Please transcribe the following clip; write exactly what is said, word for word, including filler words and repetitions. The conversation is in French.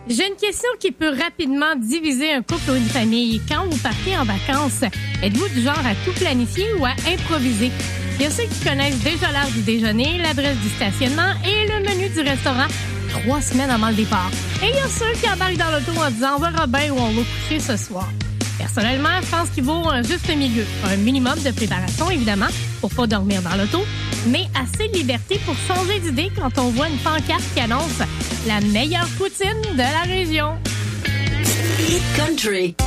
J'ai une question qui peut rapidement diviser un couple ou une famille. Quand vous partez en vacances, êtes-vous du genre à tout planifier ou à improviser? Il y a ceux qui connaissent déjà l'heure du déjeuner, l'adresse du stationnement et le menu du restaurant trois semaines avant le départ. Et il y a ceux qui embarquent dans l'auto en disant « On verra bien où on va coucher ce soir ». Personnellement, je pense qu'il vaut un juste milieu. Un minimum de préparation, évidemment, pour pas dormir dans l'auto, mais assez de liberté pour changer d'idée quand on voit une pancarte qui annonce la meilleure poutine de la région. Hit Country.